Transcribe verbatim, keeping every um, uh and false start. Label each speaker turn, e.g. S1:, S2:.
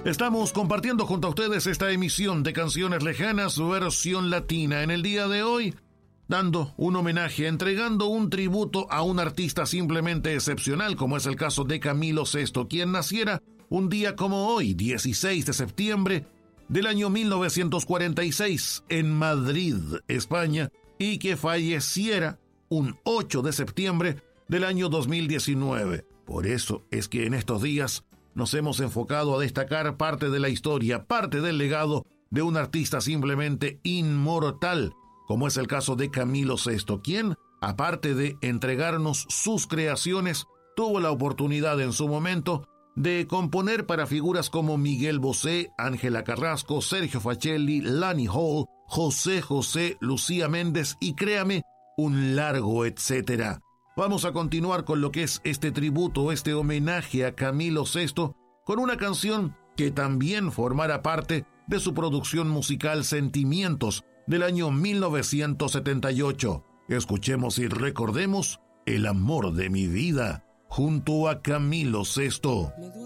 S1: Estamos compartiendo junto a ustedes esta emisión de Canciones Lejanas, versión latina. En el día de hoy, dando un homenaje, entregando un tributo a un artista simplemente excepcional, como es el caso de Camilo Sesto, quien naciera un día como hoy, dieciséis de septiembre del año mil novecientos cuarenta y seis, en Madrid, España, y que falleciera un ocho de septiembre del año dos mil diecinueve. Por eso es que en estos días nos hemos enfocado a destacar parte de la historia, parte del legado de un artista simplemente inmortal, como es el caso de Camilo Sesto, quien, aparte de entregarnos sus creaciones, tuvo la oportunidad en su momento de componer para figuras como Miguel Bosé, Ángela Carrasco, Sergio Facelli, Lani Hall, José José, Lucía Méndez y créame, un largo etcétera. Vamos a continuar con lo que es este tributo, este homenaje a Camilo Sesto, con una canción que también formará parte de su producción musical Sentimientos del año mil novecientos setenta y ocho. Escuchemos y recordemos El amor de mi vida, junto a Camilo Sesto.